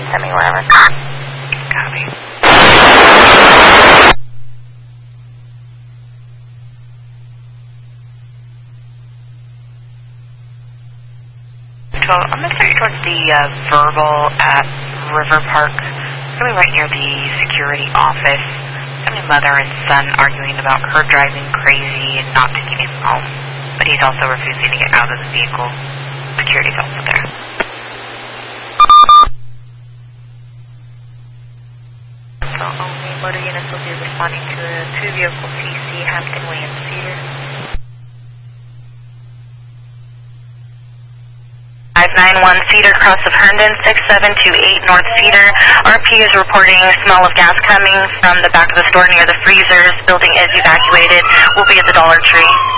Send me wherever. Copy. So I'm going to take you towards the verbal at River Park. Really right near the security office. Having mother and son arguing about her driving crazy and not taking him home. But he's also refusing to get out of the vehicle. Security's also there. So only motor units will be responding to the 2-vehicle CC Hampton Way and Cedar. 591 Cedar, cross of Herndon, 6728 North Cedar. RP is reporting smell of gas coming from the back of the store near the freezers. Building is evacuated. We'll be at the Dollar Tree.